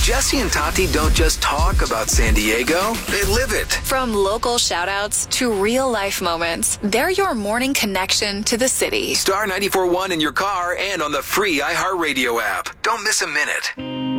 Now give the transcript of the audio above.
Jesse and Tati don't just talk about San Diego, they live it. From local shout-outs to real-life moments, they're your morning connection to the city. Star 94.1 in your car and on the free iHeartRadio app. Don't miss a minute.